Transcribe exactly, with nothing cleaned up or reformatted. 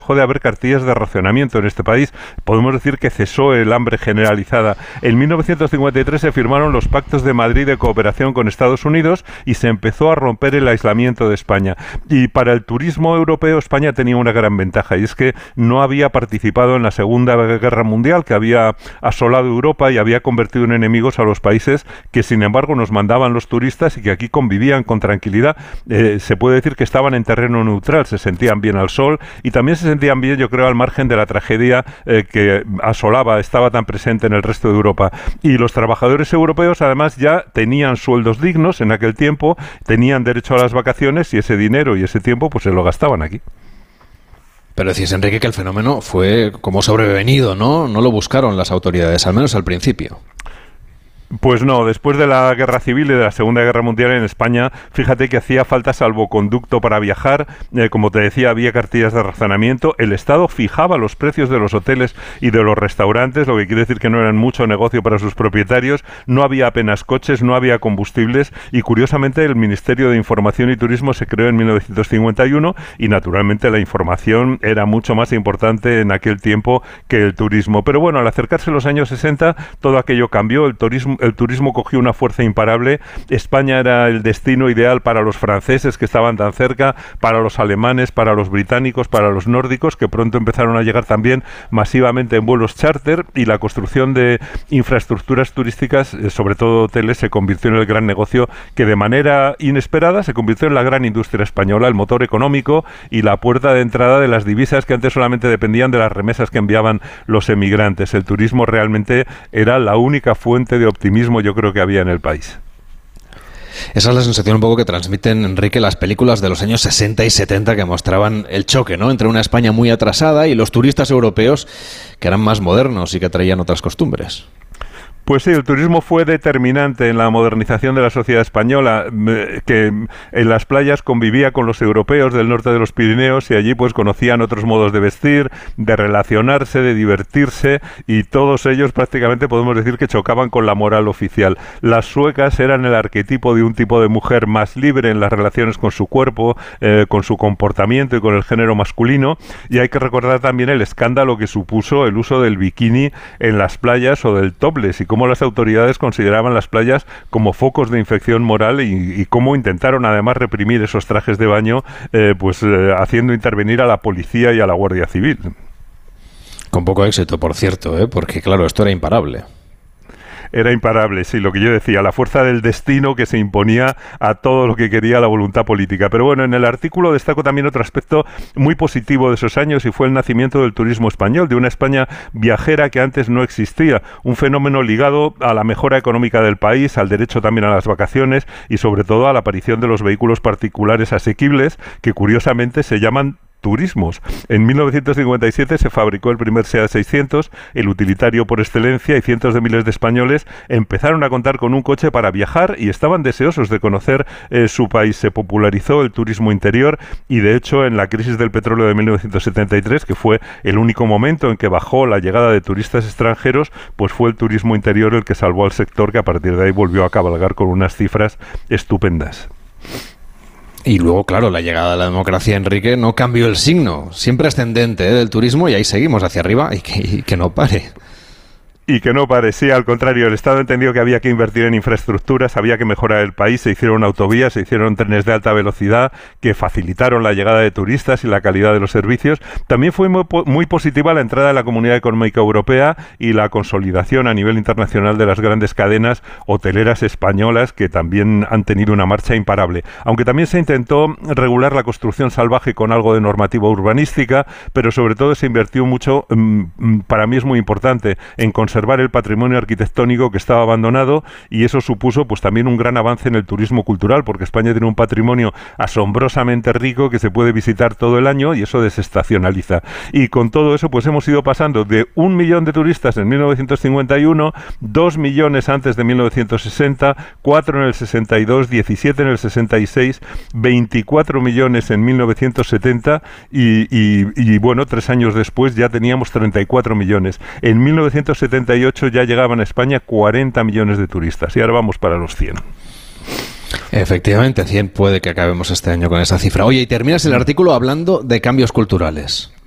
dejó de haber cartillas de racionamiento en este país. Podemos decir que cesó el hambre generalizada. En mil novecientos cincuenta y tres se firmaron los Pactos de Madrid de cooperación con Estados Unidos y se empezó a romper el aislamiento de España. Y para el turismo europeo, España tenía una gran ventaja, y es que no había participado en la Segunda Guerra Mundial, que había asolado Europa y había convertido en enemigos a los países que, sin embargo, nos mandaban los turistas y que aquí convivían con tranquilidad. Eh, se puede decir que estaban en terreno neutral, se sentían bien al sol y también se sentían bien, yo creo, al margen de la tragedia eh, que asolaba, estaba tan presente en el resto de Europa. Y los trabajadores europeos, además, ya tenían sueldos dignos en aquel tiempo, tenían derecho a las vacaciones y ese dinero y ese tiempo pues se lo gastaban aquí. Pero decís, Enrique, que el fenómeno fue como sobrevenido, ¿no? No lo buscaron las autoridades, al menos al principio. Pues no, después de la Guerra Civil y de la Segunda Guerra Mundial en España, fíjate que hacía falta salvoconducto para viajar, eh, como te decía, había cartillas de racionamiento, el Estado fijaba los precios de los hoteles y de los restaurantes, lo que quiere decir que no eran mucho negocio para sus propietarios, no había apenas coches, no había combustibles y curiosamente el Ministerio de Información y Turismo se creó en mil novecientos cincuenta y uno y naturalmente la información era mucho más importante en aquel tiempo que el turismo. Pero bueno, al acercarse los años sesenta, todo aquello cambió, el turismo el turismo cogió una fuerza imparable. España era el destino ideal para los franceses que estaban tan cerca, para los alemanes, para los británicos, para los nórdicos, que pronto empezaron a llegar también masivamente en vuelos charter, y la construcción de infraestructuras turísticas, sobre todo hoteles, se convirtió en el gran negocio que de manera inesperada se convirtió en la gran industria española, el motor económico y la puerta de entrada de las divisas que antes solamente dependían de las remesas que enviaban los emigrantes. El turismo realmente era la única fuente de optimismo mismo yo creo que había en el país. Esa es la sensación un poco que transmiten, Enrique, las películas de los años sesenta y setenta que mostraban el choque, ¿no?, entre una España muy atrasada y los turistas europeos que eran más modernos y que traían otras costumbres. Pues sí, el turismo fue determinante en la modernización de la sociedad española, que en las playas convivía con los europeos del norte de los Pirineos y allí pues conocían otros modos de vestir, de relacionarse, de divertirse, y todos ellos prácticamente podemos decir que chocaban con la moral oficial. Las suecas eran el arquetipo de un tipo de mujer más libre en las relaciones con su cuerpo, eh, con su comportamiento y con el género masculino, y hay que recordar también el escándalo que supuso el uso del bikini en las playas o del topless, y cómo las autoridades consideraban las playas como focos de infección moral y, y cómo intentaron además reprimir esos trajes de baño, eh, pues eh, haciendo intervenir a la policía y a la Guardia Civil. Con poco éxito, por cierto, ¿eh? Porque claro, esto era imparable. Era imparable, sí, lo que yo decía, la fuerza del destino que se imponía a todo lo que quería la voluntad política. Pero bueno, en el artículo destaco también otro aspecto muy positivo de esos años y fue el nacimiento del turismo español, de una España viajera que antes no existía, un fenómeno ligado a la mejora económica del país, al derecho también a las vacaciones y sobre todo a la aparición de los vehículos particulares asequibles que curiosamente se llaman turismos. En mil novecientos cincuenta y siete se fabricó el primer SEAT seiscientos, el utilitario por excelencia, y cientos de miles de españoles empezaron a contar con un coche para viajar y estaban deseosos de conocer eh, su país. Se popularizó el turismo interior y de hecho en la crisis del petróleo de mil novecientos setenta y tres, que fue el único momento en que bajó la llegada de turistas extranjeros, pues fue el turismo interior el que salvó al sector, que a partir de ahí volvió a cabalgar con unas cifras estupendas. Y luego, claro, la llegada de la democracia, Enrique, no cambió el signo, siempre ascendente, ¿eh?, del turismo, y ahí seguimos hacia arriba y que, y que no pare. Y que no parecía, al contrario, el Estado entendió que había que invertir en infraestructuras, había que mejorar el país, se hicieron autovías, se hicieron trenes de alta velocidad que facilitaron la llegada de turistas y la calidad de los servicios. También fue muy, muy positiva la entrada de la Comunidad Económica Europea y la consolidación a nivel internacional de las grandes cadenas hoteleras españolas, que también han tenido una marcha imparable. Aunque también se intentó regular la construcción salvaje con algo de normativa urbanística, pero sobre todo se invirtió mucho, mmm, para mí es muy importante, en conservar el patrimonio arquitectónico que estaba abandonado, y eso supuso pues también un gran avance en el turismo cultural, porque España tiene un patrimonio asombrosamente rico que se puede visitar todo el año y eso desestacionaliza. Y con todo eso pues hemos ido pasando de un millón de turistas en mil novecientos cincuenta y uno, dos millones antes de mil novecientos sesenta, cuatro en el sesenta y dos, diecisiete en el sesenta y seis, veinticuatro millones en mil novecientos setenta y, y, y bueno, tres años después ya teníamos treinta y cuatro millones. En mil novecientos setenta y ocho ya llegaban a España cuarenta millones de turistas y ahora vamos para los cien. Efectivamente, cien puede que acabemos este año con esa cifra. Oye, y terminas el artículo hablando de cambios culturales.